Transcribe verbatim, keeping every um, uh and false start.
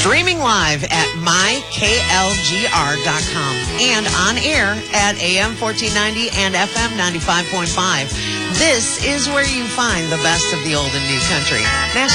Streaming live at my k l g r dot com and on air at A M fourteen ninety and F M ninety-five point five. This is where you find the best of the old and new country. National